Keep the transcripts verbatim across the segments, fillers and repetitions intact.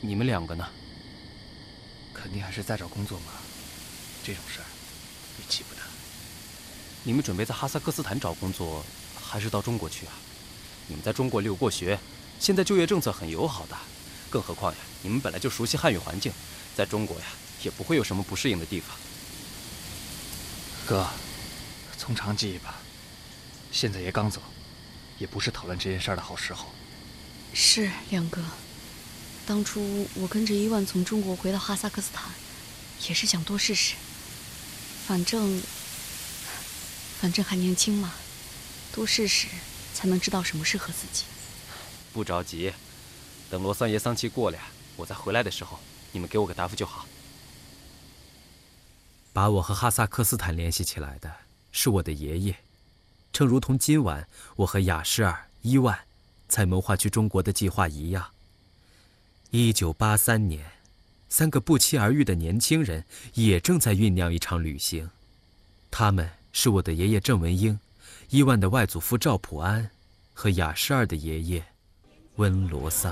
你们两个呢？ 肯定还是在找工作嘛，这种事儿你急不得。 你们准备在哈萨克斯坦找工作，还是到中国去啊？你们在中国留过学，现在就业政策很友好的，更何况呀，你们本来就熟悉汉语环境，在中国呀也不会有什么不适应的地方。 哥，从长计议吧，现在爷刚走，也不是讨论这件事儿的好时候。 是亮哥，当初我跟着伊万从中国回到哈萨克斯坦，也是想多试试。反正，反正还年轻嘛，多试试才能知道什么适合自己。 不着急，等罗三爷丧期过了，我再回来的时候，你们给我个答复就好。把我和哈萨克斯坦联系起来的是我的爷爷，正如同今晚我和雅什尔、伊万在谋划去中国的计划一样。一九八三年，三个不期而遇的年轻人也正在酝酿一场旅行。他们是我的爷爷郑文英，伊万的外祖父赵普安，和雅什尔的爷爷温罗桑。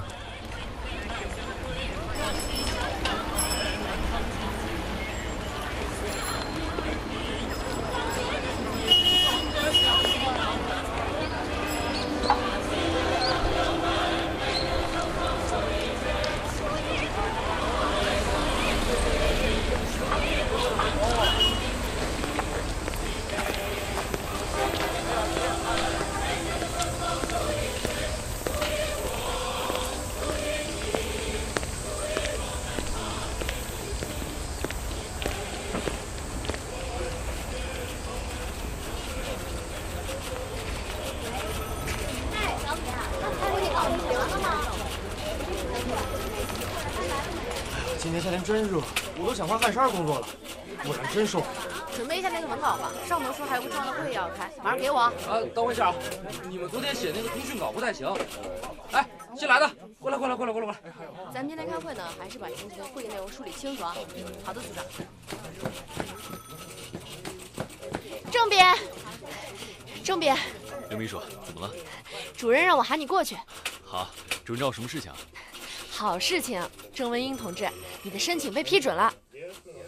今年夏天真热，我都想换汗衫工作了，不然真受不了。 准备一下那个文稿吧，上头说还有个重要的会议要开，马上给我。 啊，等我一下啊，你们昨天写那个通讯稿不太行。哎，新来的，过来过来过来过来过来。 咱们今天开会呢，还是把今天的会议内容梳理清楚啊。好的，组长。郑编，郑编。 刘秘书，怎么了？ 主任让我喊你过去。 好，主任找我什么事情啊？ 好事情，郑文英同志，你的申请被批准了。